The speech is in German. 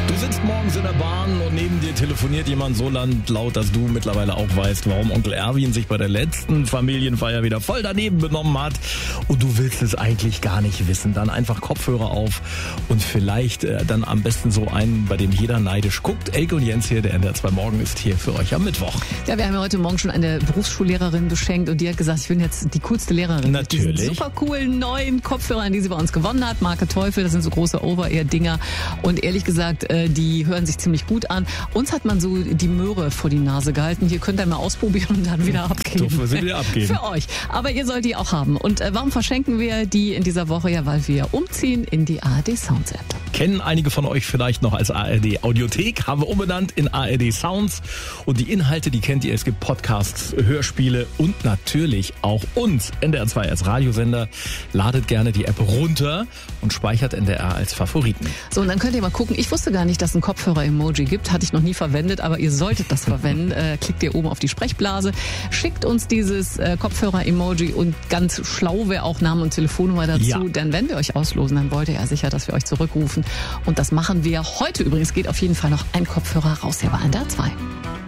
Du sitzt morgens in der Bahn und neben dir telefoniert jemand so laut, dass du mittlerweile auch weißt, warum Onkel Erwin sich bei der letzten Familienfeier wieder voll daneben benommen hat. Und du willst es eigentlich gar nicht wissen. Dann einfach Kopfhörer auf und vielleicht dann am besten so einen, bei dem jeder neidisch guckt. Elke und Jens hier, der NDR 2 Morgen ist hier für euch am Mittwoch. Ja, wir haben ja heute Morgen schon eine Berufsschullehrerin beschenkt und die hat gesagt, ich bin jetzt die coolste Lehrerin. Natürlich. Mit diesen super coolen neuen Kopfhörern, die sie bei uns gewonnen hat. Marke Teufel, das sind so große Over-Ear-Dinger. Und ehrlich gesagt, die hören sich ziemlich gut an. Uns hat man so die Möhre vor die Nase gehalten. Hier könnt ihr mal ausprobieren und dann wieder abgeben. So, wieder abgeben. Für euch. Aber ihr sollt die auch haben. Und warum verschenken wir die in dieser Woche? Ja, weil wir umziehen in die ARD Sounds App. Kennen einige von euch vielleicht noch als ARD Audiothek, haben wir umbenannt in ARD Sounds. Und die Inhalte, die kennt ihr. Es gibt Podcasts, Hörspiele und natürlich auch uns, NDR 2 als Radiosender. Ladet gerne die App runter und speichert NDR als Favoriten. So, und dann könnt ihr mal gucken. Ich wusste gar nicht, dass es ein Kopfhörer-Emoji gibt. Hatte ich noch nie verwendet, aber ihr solltet das verwenden. Klickt ihr oben auf die Sprechblase, schickt uns dieses Kopfhörer-Emoji und ganz schlau wäre auch Name und Telefonnummer dazu. Ja. Denn wenn wir euch auslosen, dann wollt ihr ja sicher, dass wir euch zurückrufen. Und das machen wir heute übrigens. Geht auf jeden Fall noch ein Kopfhörer raus hier bei NDR 2.